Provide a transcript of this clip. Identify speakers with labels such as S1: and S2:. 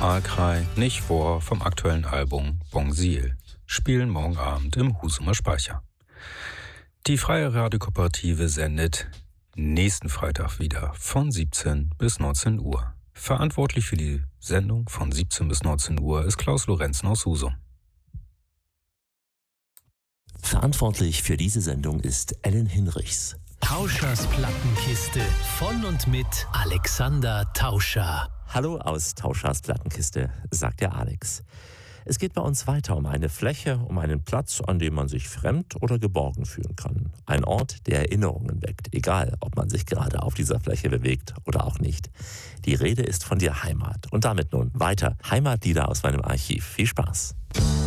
S1: Arkrei, nicht vor vom aktuellen Album Bonsil. Spielen morgen Abend im Husumer Speicher. Die Freie Radiokooperative sendet nächsten Freitag wieder von 17 bis 19 Uhr. Verantwortlich für die Sendung von 17 bis 19 Uhr ist Klaus Lorenzen aus Husum.
S2: Verantwortlich für diese Sendung ist Ellen Hinrichs.
S3: Tauschers Plattenkiste von und mit Alexander Tauscher.
S2: Hallo aus Tauschers Plattenkiste, sagt der Alex. Es geht bei uns weiter um eine Fläche, um einen Platz, an dem man sich fremd oder geborgen fühlen kann. Ein Ort, der Erinnerungen weckt, egal ob man sich gerade auf dieser Fläche bewegt oder auch nicht. Die Rede ist von der Heimat. Und damit nun weiter Heimatlieder aus meinem Archiv. Viel Spaß.